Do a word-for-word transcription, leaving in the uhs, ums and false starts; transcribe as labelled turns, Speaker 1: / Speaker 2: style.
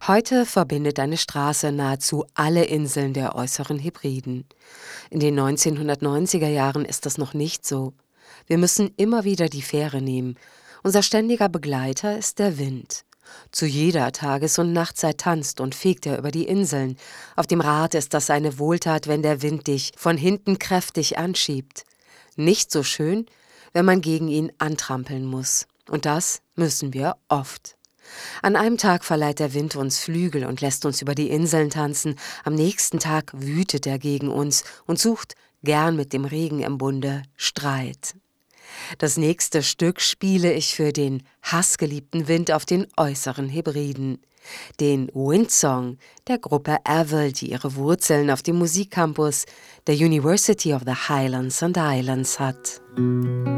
Speaker 1: Heute verbindet eine Straße nahezu alle Inseln der Äußeren Hebriden. In den neunzehnhundertneunziger Jahren ist das noch nicht so. Wir müssen immer wieder die Fähre nehmen. Unser ständiger Begleiter ist der Wind. Zu jeder Tages- und Nachtzeit tanzt und fegt er über die Inseln. Auf dem Rad ist das eine Wohltat, wenn der Wind dich von hinten kräftig anschiebt. Nicht so schön, wenn man gegen ihn antrampeln muss. Und das müssen wir oft. An einem Tag verleiht der Wind uns Flügel und lässt uns über die Inseln tanzen. Am nächsten Tag wütet er gegen uns und sucht, gern mit dem Regen im Bunde, Streit. Das nächste Stück spiele ich für den hassgeliebten Wind auf den Äußeren Hebriden. Den Windsong der Gruppe Aval, die ihre Wurzeln auf dem Musikcampus der University of the Highlands and Islands hat.